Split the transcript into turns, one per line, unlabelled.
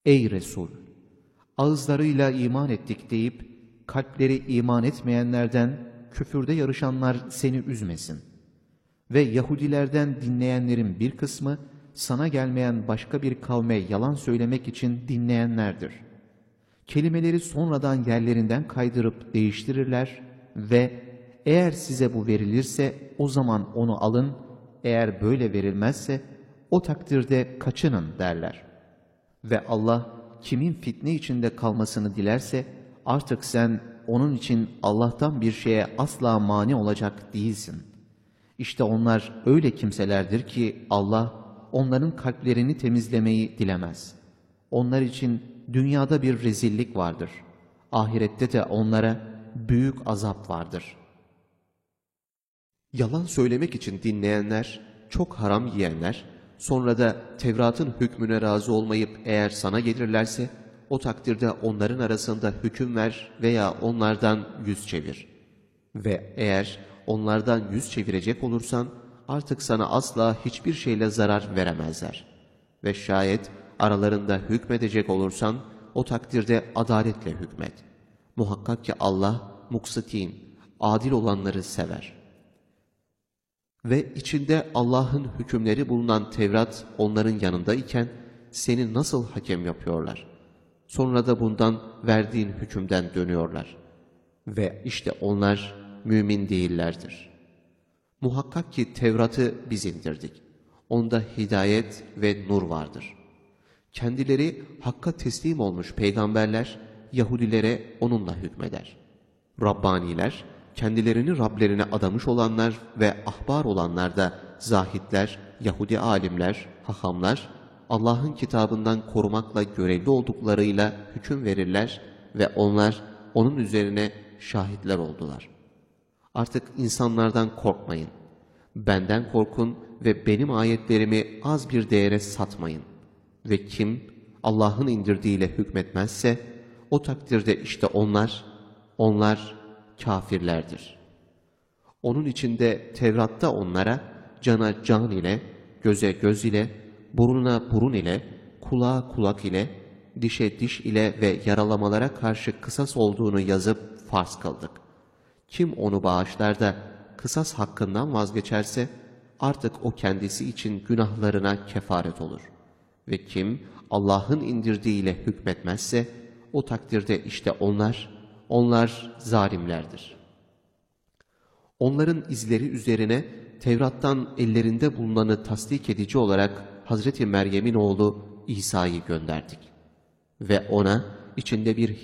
Ey Resul! Ağızlarıyla iman ettik deyip, kalpleri iman etmeyenlerden küfürde yarışanlar seni üzmesin. Ve Yahudilerden dinleyenlerin bir kısmı, sana gelmeyen başka bir kavme yalan söylemek için dinleyenlerdir. Kelimeleri sonradan yerlerinden kaydırıp değiştirirler ve eğer size bu verilirse o zaman onu alın, eğer böyle verilmezse o takdirde kaçının derler. Ve Allah kimin fitne içinde kalmasını dilerse artık sen onun için Allah'tan bir şeye asla mani olacak değilsin. İşte onlar öyle kimselerdir ki Allah onların kalplerini temizlemeyi dilemez. Onlar için dünyada bir rezillik vardır. Ahirette de onlara büyük azap vardır.
Yalan söylemek için dinleyenler, çok haram yiyenler, sonra da Tevrat'ın hükmüne razı olmayıp eğer sana gelirlerse, o takdirde onların arasında hüküm ver veya onlardan yüz çevir. Ve eğer onlardan yüz çevirecek olursan, artık sana asla hiçbir şeyle zarar veremezler. Ve şayet aralarında hükmedecek olursan, o takdirde adaletle hükmet. Muhakkak ki Allah, muksitin, adil olanları sever. Ve içinde Allah'ın hükümleri bulunan Tevrat onların yanındayken seni nasıl hakem yapıyorlar? Sonra da bundan verdiğin hükümden dönüyorlar. Ve işte onlar mümin değillerdir. Muhakkak ki Tevrat'ı biz indirdik. Onda hidayet ve nur vardır. Kendileri Hakk'a teslim olmuş peygamberler Yahudilere onunla hükmeder. Rabbaniler, kendilerini Rablerine adamış olanlar ve ahbar olanlar da zahitler, Yahudi alimler, hahamlar, Allah'ın kitabından korumakla görevli olduklarıyla hüküm verirler ve onlar onun üzerine şahitler oldular. Artık insanlardan korkmayın. Benden korkun ve benim ayetlerimi az bir değere satmayın. Ve kim Allah'ın indirdiğiyle hükmetmezse o takdirde işte onlar kafirlerdir. Onun içinde Tevrat'ta onlara cana can ile, göze göz ile, buruna burun ile, kulağa kulak ile, dişe diş ile ve yaralamalara karşı kısas olduğunu yazıp farz kıldık. Kim onu bağışlar da kısas hakkından vazgeçerse artık o kendisi için günahlarına kefaret olur. Ve kim Allah'ın indirdiğiyle hükmetmezse o takdirde işte onlar zalimlerdir. Onların izleri üzerine Tevrat'tan ellerinde bulunanı tasdik edici olarak Hazreti Meryem'in oğlu İsa'yı gönderdik. Ve ona içinde bir